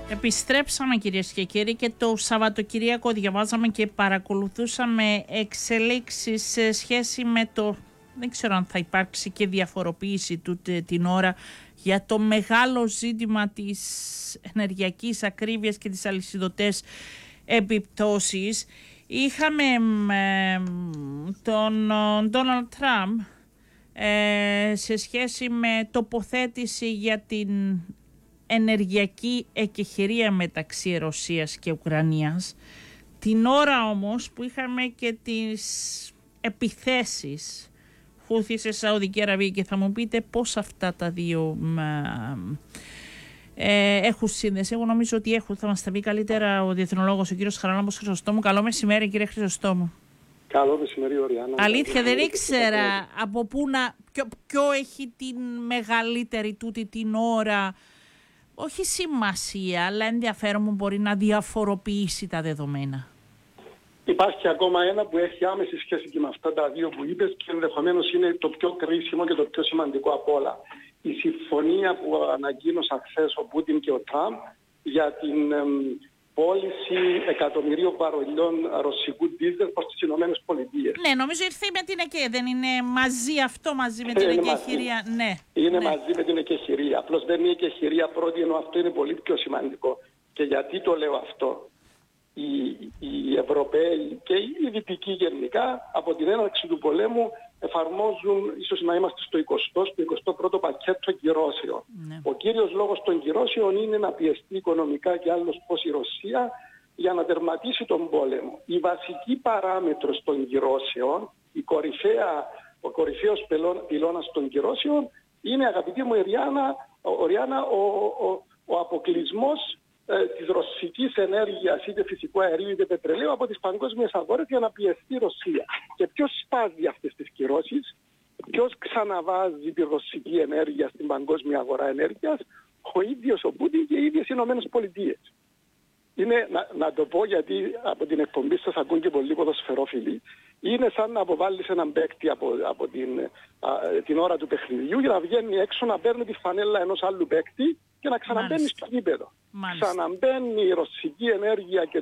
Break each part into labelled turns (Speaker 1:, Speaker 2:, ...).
Speaker 1: Επιστρέψαμε κυρίες και κύριοι και το Σαββατοκυριακό διαβάζαμε και παρακολουθούσαμε εξελίξεις σε σχέση με το, δεν ξέρω αν θα υπάρξει και διαφοροποίηση τούτη την ώρα, για το μεγάλο ζήτημα της ενεργειακής ακρίβειας και τις αλυσιδωτές επιπτώσεις. Είχαμε τον Ντόναλντ Τραμπ σε σχέση με τοποθέτηση για την ενεργειακή εκεχηρία μεταξύ Ρωσίας και Ουκρανίας, την ώρα όμως που είχαμε και τις επιθέσεις Χούθη σε Σαουδική Αραβία, και θα μου πείτε πώς αυτά τα δύο έχουν σύνδεση. Εγώ νομίζω ότι έχουν. Θα μας τα πει καλύτερα ο διεθνολόγος ο κύριος Χαράλαμπος Χρυσοστόμου. Καλό μεσημέρι κύριε Χρυσοστόμου.
Speaker 2: Καλό μεσημέρι, Οριάννα.
Speaker 1: Αλήθεια, δεν ήξερα από πού ποιο έχει την μεγαλύτερη τούτη την ώρα, όχι σημασία, αλλά ενδιαφέρον μου μπορεί να διαφοροποιήσει τα δεδομένα.
Speaker 2: Υπάρχει ακόμα ένα που έχει άμεση σχέση και με αυτά τα δύο που είπες και ενδεχομένως είναι το πιο κρίσιμο και το πιο σημαντικό από όλα. Η συμφωνία που ανακοίνωσαν χθες ο Πούτιν και ο Τραμπ για την πώληση εκατομμυρίων βαρολιών ρωσικού ντίζελ προς τις Ηνωμένες Πολιτείες.
Speaker 1: Ναι, νομίζω ήρθε με την ΕΚΕ, δεν είναι μαζί αυτό, μαζί με την εκεχηρία. Ναι,
Speaker 2: είναι
Speaker 1: ναι.
Speaker 2: μαζί με την εκεχηρία. Απλώς δεν είναι η εκεχηρία πρώτη, ενώ αυτό είναι πολύ πιο σημαντικό. Και γιατί το λέω αυτό? Οι Ευρωπαίοι και οι Δυτικοί γενικά από την έναρξη του πολέμου εφαρμόζουν, ίσως να είμαστε στο 21ο πακέτο κυρώσεων. Ναι. Ο κύριος λόγος των κυρώσεων είναι να πιεστεί οικονομικά και άλλως πως η Ρωσία για να τερματίσει τον πόλεμο. Η βασική παράμετρος των κυρώσεων, ο κορυφαίος πυλώνας των κυρώσεων είναι, αγαπητή μου Οριάννα, ο αποκλεισμός της ρωσικής ενέργειας, είτε φυσικού αερίου είτε πετρελαίου, από τις παγκόσμιες αγορές για να πιεστεί η Ρωσία. Και ποιος σπάζει αυτές τις κυρώσεις? Ποιος ξαναβάζει τη ρωσική ενέργεια στην παγκόσμια αγορά ενέργειας? Ο ίδιος ο Πούτιν και οι ίδιες οι Ηνωμένες Πολιτείες. Είναι, να το πω γιατί από την εκπομπή σας ακούν και πολλοί ποδοσφαιρόφιλοι, είναι σαν να αποβάλεις έναν παίκτη από την ώρα του παιχνιδιού για να βγαίνει έξω να παίρνει τη φανέλα ενός άλλου παίκτη και να ξαναμπαίνει στο γήπεδο. Ξαναμπαίνει η ρωσική ενέργεια και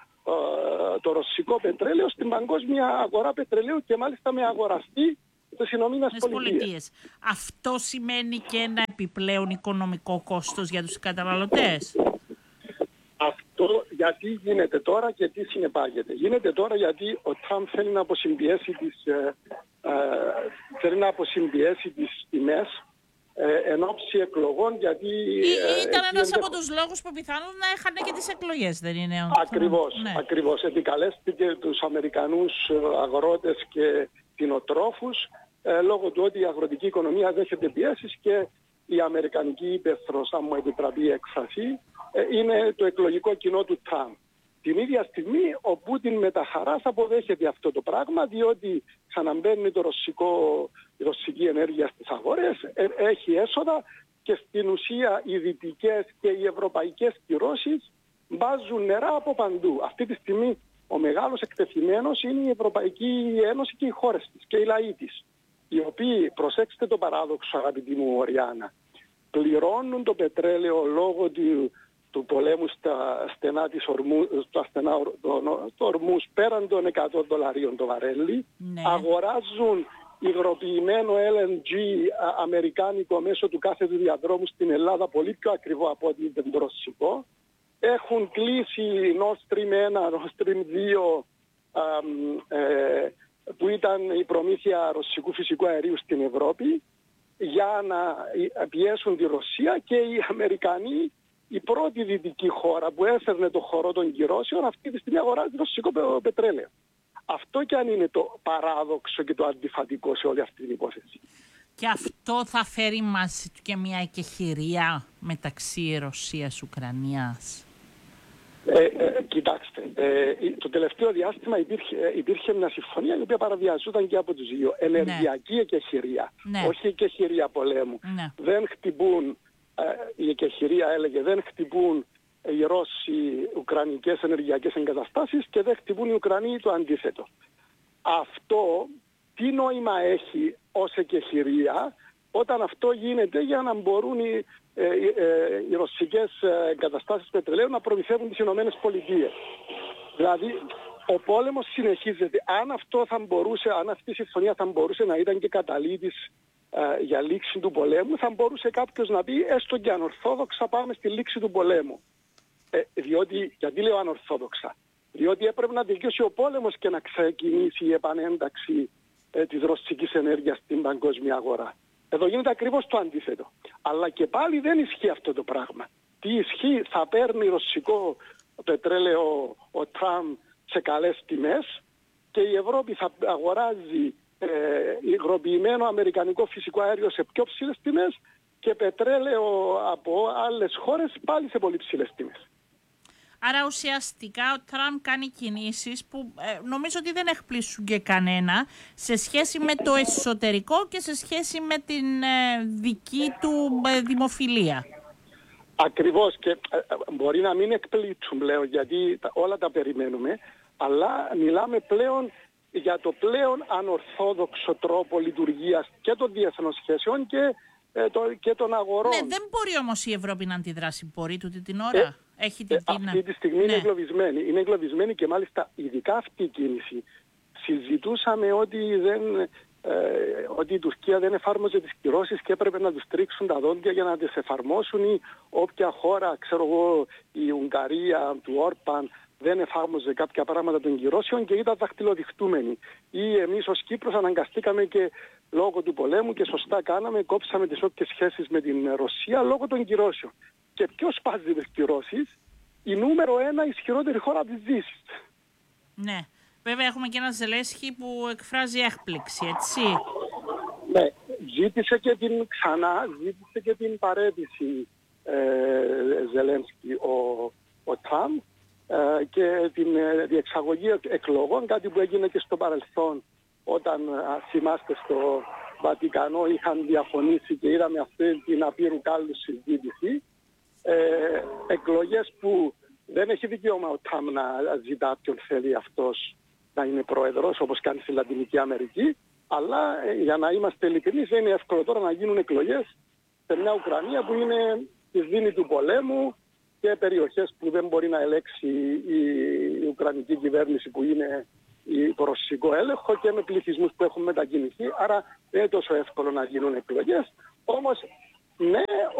Speaker 2: το ρωσικό πετρέλαιο στην παγκόσμια αγορά πετρελαίου και μάλιστα με αγοραστή στις Ηνωμένες Πολιτείες.
Speaker 1: Αυτό σημαίνει και ένα επιπλέον οικονομικό κόστος για τους καταναλωτές.
Speaker 2: Αυτό γιατί γίνεται τώρα και τι συνεπάγεται? Γίνεται τώρα γιατί ο Τραμπ θέλει να αποσυμπιέσει τις τιμές εν ώψη εκλογών, γιατί
Speaker 1: ήταν ένας από τους λόγους που πιθανόν να έχανε και τις εκλογές, δεν είναι?
Speaker 2: Ακριβώς. Επικαλέστηκε τους Αμερικανούς αγρότες και κτηνοτρόφους λόγω του ότι η αγροτική οικονομία δέχεται πιέσεις και η αμερικανική ύπαιθρος, αν μου επιτραπεί η έκφραση, είναι το εκλογικό κοινό του Τραμπ. Την ίδια στιγμή ο Πούτιν με τα χαράς αποδέχεται αυτό το πράγμα, διότι ξαναμπαίνει η ρωσική ενέργεια στις αγορές, έχει έσοδα και στην ουσία οι δυτικές και οι ευρωπαϊκές κυρώσεις μπάζουν νερά από παντού. Αυτή τη στιγμή ο μεγάλος εκτεθειμένος είναι η Ευρωπαϊκή Ένωση και οι χώρες της και οι λαοί της, οι οποίοι, προσέξτε το παράδοξο αγαπητή μου Οριάννα, πληρώνουν το πετρέλαιο λόγω του πολέμου στα στενά του Ορμούς πέραν των $100 το βαρέλι, ναι. Αγοράζουν υγροποιημένο LNG αμερικάνικο μέσω του κάθετου διαδρόμου στην Ελλάδα πολύ πιο ακριβό από ό,τι ήταν το ρωσικό. Έχουν κλείσει Nord Stream 1, Nord Stream 2 που ήταν η προμήθεια ρωσικού φυσικού αερίου στην Ευρώπη για να πιέσουν τη Ρωσία, και οι Αμερικανοί, η πρώτη δυτική χώρα που έφερνε το χορό των κυρώσεων, αυτή τη στιγμή αγοράζει ρωσικό πετρέλαιο. Αυτό κι αν είναι το παράδοξο και το αντιφατικό σε όλη αυτή την υπόθεση.
Speaker 1: Και αυτό θα φέρει μαζί του και μια εκεχηρία μεταξύ Ρωσίας-Ουκρανίας.
Speaker 2: Κοιτάξτε, το τελευταίο διάστημα υπήρχε μια συμφωνία η οποία παραβιαζόταν και από τους δύο. Ενεργειακή εκεχηρία, όχι εκεχηρία πολέμου. Ναι. Δεν χτυπούν, η εκεχηρία έλεγε, δεν χτυπούν οι Ρώσοι ουκρανικές ενεργειακές εγκαταστάσεις και δεν χτυπούν οι Ουκρανοί το αντίθετο. Αυτό τι νόημα έχει ως εκεχηρία? όταν αυτό γίνεται για να μπορούν οι ρωσικές εγκαταστάσεις πετρελαίου να προμηθεύουν τις Ηνωμένες Πολιτείες. Δηλαδή ο πόλεμος συνεχίζεται. Αν αυτή η συμφωνία θα μπορούσε να ήταν και καταλήτης για λήξη του πολέμου, θα μπορούσε κάποιος να πει έστω και ανορθόδοξα πάμε στη λήξη του πολέμου. Γιατί λέω ανορθόδοξα? Διότι έπρεπε να τελειώσει ο πόλεμος και να ξεκινήσει η επανένταξη της ρωσικής ενέργειας στην παγκόσμια αγορά. Εδώ γίνεται ακριβώς το αντίθετο. Αλλά και πάλι δεν ισχύει αυτό το πράγμα. Τι ισχύει? Θα παίρνει ρωσικό πετρέλαιο ο Τραμπ σε καλές τιμές και η Ευρώπη θα αγοράζει υγροποιημένο αμερικανικό φυσικό αέριο σε πιο ψηλές τιμές και πετρέλαιο από άλλες χώρες πάλι σε πολύ ψηλές τιμές.
Speaker 1: Άρα ουσιαστικά ο Τραμπ κάνει κινήσεις που νομίζω ότι δεν εκπλήσουν και κανένα σε σχέση με το εσωτερικό και σε σχέση με την δική του δημοφιλία.
Speaker 2: Ακριβώς, και μπορεί να μην εκπλήξουν πλέον γιατί όλα τα περιμένουμε, αλλά μιλάμε πλέον για το πλέον ανορθόδοξο τρόπο λειτουργίας και των διεθνών σχέσεων και των αγορών.
Speaker 1: Ναι, δεν μπορεί όμως η Ευρώπη να αντιδράσει, μπορεί τούτη την ώρα. Έχει την
Speaker 2: αυτή τη στιγμή είναι εγκλωβισμένη. Είναι εγκλωβισμένη και μάλιστα ειδικά αυτή η κίνηση. Συζητούσαμε ότι η Τουρκία δεν εφάρμοζε τις κυρώσεις και έπρεπε να τους τρίξουν τα δόντια για να τις εφαρμόσουν, ή όποια χώρα, ξέρω εγώ, η Ουγγαρία του Όρπαν δεν εφάρμοζε κάποια πράγματα των κυρώσεων και ήταν δαχτυλοδειχτούμενοι. Ή εμείς ως Κύπρος αναγκαστήκαμε και λόγω του πολέμου, και σωστά κάναμε, κόψαμε τις όποιες σχέσεις με την Ρωσία λόγω των κυρώσεων. Και ποιος σπάζει τις κυρώσεις? Η νούμερο 1 ισχυρότερη χώρα της Δύσης.
Speaker 1: Ναι. Βέβαια έχουμε και ένα Ζελένσκι που εκφράζει έκπληξη, έτσι.
Speaker 2: Ναι. Ζήτησε και την παρέτηση Ζελένσκι ο Τραμπ και την διεξαγωγή εκλογών, κάτι που έγινε και στο παρελθόν όταν θυμάστε στο Βατικανό είχαν διαφωνήσει και είδαμε αυτή την απείρου κάλου συζήτηση. Εκλογές που δεν έχει δικαίωμα ο Τραμπ να ζητά ποιον θέλει αυτός να είναι πρόεδρος, όπως κάνει στη Λατινική Αμερική, αλλά για να είμαστε ειλικρινείς δεν είναι εύκολο τώρα να γίνουν εκλογές σε μια Ουκρανία που είναι στη ζήνη του πολέμου και περιοχές που δεν μπορεί να ελέξει η Ουκρανική κυβέρνηση που είναι υπό ρωσικό έλεγχο και με πληθυσμούς που έχουν μετακινηθεί, άρα δεν είναι τόσο εύκολο να γίνουν εκλογές. Όμως ναι,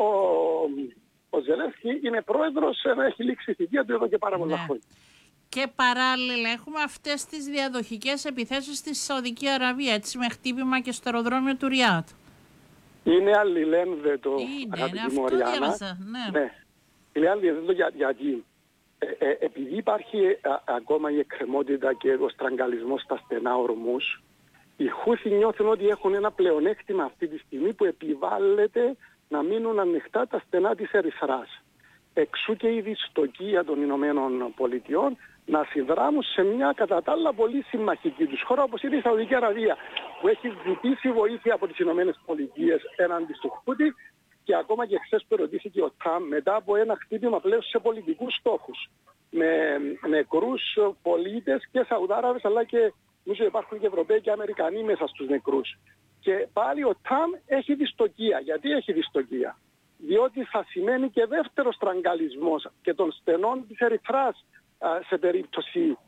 Speaker 2: ο Ζελένσκι είναι πρόεδρος, έχει λήξει η θητεία του εδώ και πάρα πολλά χρόνια.
Speaker 1: Και παράλληλα έχουμε αυτές τις διαδοχικές επιθέσεις στη Σαουδική Αραβία, έτσι, με χτύπημα και στο αεροδρόμιο του Ριάτ.
Speaker 2: Είναι αλληλένδετο, αγαπητή μου Ριάννα. Ναι. Είναι αλληλένδετο γιατί επειδή υπάρχει ακόμα η εκκρεμότητα και ο στραγγαλισμός στα στενά ορμούς, οι Χούθι νιώθουν ότι έχουν ένα πλεονέκτημα αυτή τη στιγμή που επιβάλλεται να μείνουν ανοιχτά τα στενά της Ερυθράς. Εξού και η δυστοκία των Ηνωμένων Πολιτειών να συνδράμουν σε μια κατά τα άλλα πολύ συμμαχική τους χώρα, όπως είναι η Σαουδική Αραβία, που έχει ζητήσει βοήθεια από τις Ηνωμένες Πολιτείες έναντι του Χούθι, και ακόμα και χθες που ρωτήθηκε ο Τραμπ μετά από ένα χτύπημα πλέον σε πολιτικούς στόχους, με νεκρούς πολίτες και Σαουδάραβες, αλλά και νομίζω υπάρχουν και Ευρωπαίοι και Αμερικανοί μέσα στους νεκρούς. Και πάλι ο Τραμπ έχει δυστοκία. Γιατί έχει δυστοκία? Διότι θα σημαίνει και δεύτερο στραγγαλισμός και των στενών της Ερυθράς σε περίπτωση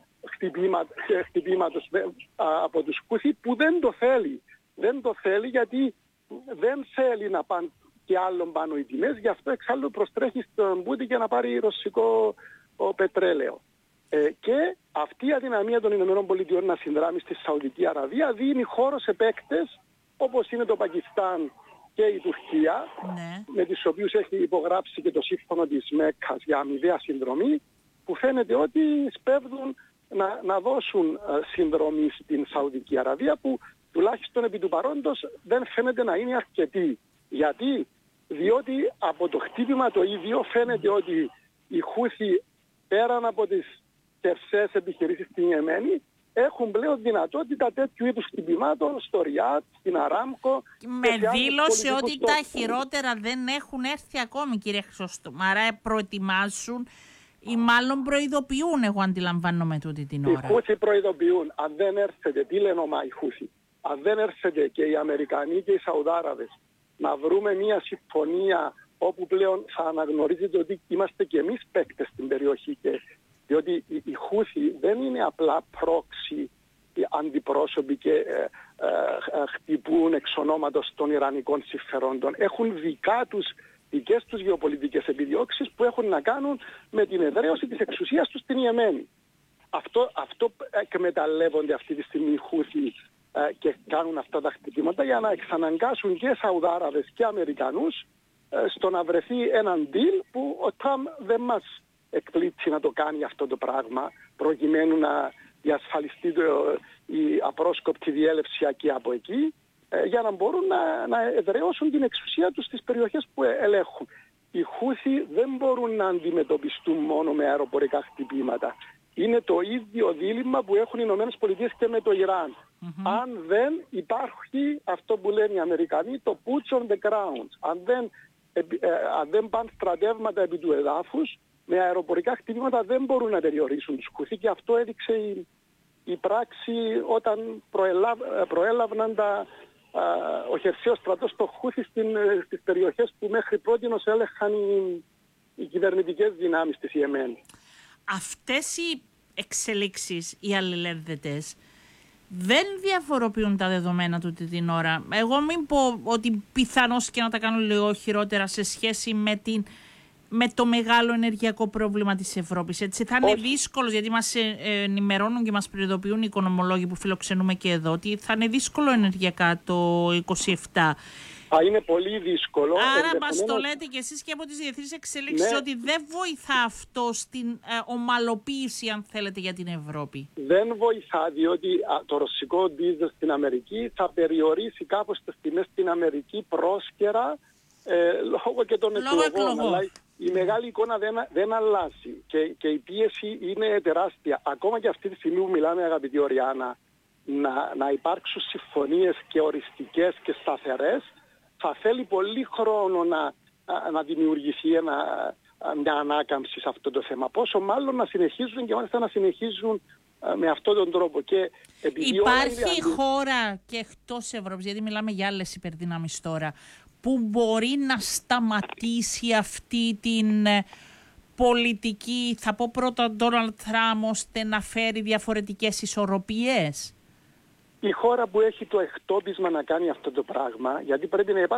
Speaker 2: χτυπήματος από τους Χούθι, που δεν το θέλει. Δεν το θέλει γιατί δεν θέλει να πάνε και άλλων πάνω οι τιμές, γι' αυτό εξάλλου προστρέχει στον Πούτιν για να πάρει ρωσικό πετρέλαιο. Και αυτή η αδυναμία των ΗΠΑ να συνδράμει στη Σαουδική Αραβία δίνει χώρο σε παίκτες όπως είναι το Πακιστάν και η Τουρκία, με τις οποίους έχει υπογράψει και το σύμφωνο της Μέκκας για αμοιβαία συνδρομή, που φαίνεται ότι σπέβδουν να δώσουν συνδρομή στην Σαουδική Αραβία, που τουλάχιστον επί του παρόντος δεν φαίνεται να είναι αρκετή. Γιατί? Διότι από το χτύπημα το ίδιο φαίνεται ότι οι Χούθι, πέραν από τις χερσαίες επιχειρήσεις στην Ιεμένη, έχουν πλέον δυνατότητα τέτοιου είδους χτυπημάτων στο Ριάτ, στην Αράμκο.
Speaker 1: Με δήλωσε ότι τα χειρότερα δεν έχουν έρθει ακόμη, κύριε Χρυσόστομο. Άρα προετοιμάζουν ή μάλλον προειδοποιούν, εγώ αντιλαμβάνομαι τούτη την ώρα.
Speaker 2: Οι Χούθι προειδοποιούν. Αν δεν έρθετε, τι λένε οι Χούθι, αν δεν έρθετε και οι Αμερικανοί και οι Σαουδάραβες να βρούμε μια συμφωνία όπου πλέον θα αναγνωρίζετε ότι είμαστε και εμείς παίκτες στην περιοχή, διότι οι Χούθι δεν είναι απλά πρόξι αντιπρόσωποι και χτυπούν εξ ονόματος των Ιρανικών συμφερόντων. Έχουν δικές τους γεωπολιτικές επιδιώξεις που έχουν να κάνουν με την εδραίωση της εξουσίας τους στην Ιεμένη. Αυτό εκμεταλλεύονται αυτή τη στιγμή οι Χούθι και κάνουν αυτά τα χτυπήματα για να εξαναγκάσουν και Σαουδάραβες και Αμερικανούς στο να βρεθεί έναν deal που ο Τραμπ δεν μας εκπλήττει να το κάνει αυτό το πράγμα, προκειμένου να διασφαλιστεί η απρόσκοπτη διέλευση εκεί από εκεί, για να μπορούν να εδραιώσουν την εξουσία τους στις περιοχές που ελέγχουν. Οι Χούθι δεν μπορούν να αντιμετωπιστούν μόνο με αεροπορικά χτυπήματα. Είναι το ίδιο δίλημμα που έχουν οι ΗΠΑ και με το Ιράν. Αν δεν υπάρχει αυτό που λένε οι Αμερικανοί, το boots on the ground. Αν δεν πάνε στρατεύματα επί του εδάφους, με αεροπορικά χτυπήματα δεν μπορούν να περιορίσουν τους Χούθι, και αυτό έδειξε η πράξη όταν προέλαβαν ο χερσαίος στρατός στο Χούθι στις περιοχές που μέχρι πρότινος έλεγχαν οι κυβερνητικές δυνάμεις της Ιεμένη.
Speaker 1: Αυτές οι εξελίξεις, οι αλληλένδετες, δεν διαφοροποιούν τα δεδομένα του την ώρα. Εγώ μην πω ότι πιθανώς και να τα κάνουν λίγο χειρότερα σε σχέση με το μεγάλο ενεργειακό πρόβλημα της Ευρώπης. Έτσι θα είναι δύσκολο, γιατί μας ενημερώνουν και μας προειδοποιούν οι οικονομολόγοι που φιλοξενούμε και εδώ, ότι θα είναι δύσκολο ενεργειακά το 27.
Speaker 2: Είναι πολύ δύσκολο.
Speaker 1: Άρα μας το λέτε κι εσείς και από τις διεθνείς εξελίξεις, ότι δεν βοηθά αυτό στην ομαλοποίηση, αν θέλετε, για την Ευρώπη.
Speaker 2: Δεν βοηθά, διότι το ρωσικό ντίζελ στην Αμερική θα περιορίσει κάπως τις τιμές στην Αμερική πρόσκαιρα λόγω και των εκλογών. Αλλά η μεγάλη εικόνα δεν αλλάζει και η πίεση είναι τεράστια. Ακόμα και αυτή τη στιγμή που μιλάμε, αγαπητή Οριάννα, να υπάρξουν συμφωνίες και οριστικές και σταθερές, θα θέλει πολύ χρόνο να δημιουργηθεί μια ανάκαμψη σε αυτό το θέμα. Πόσο μάλλον να συνεχίζουν και μάλιστα να συνεχίζουν με αυτόν τον τρόπο. Και
Speaker 1: υπάρχει χώρα και εκτός Ευρώπης, γιατί μιλάμε για άλλες υπερδυνάμεις τώρα, που μπορεί να σταματήσει αυτή την πολιτική, θα πω πρώτα Ντόναλντ Τραμπ, ώστε να φέρει διαφορετικές ισορροπίες?
Speaker 2: Η χώρα που έχει το εκτόπισμα να κάνει αυτό το πράγμα, γιατί πρέπει να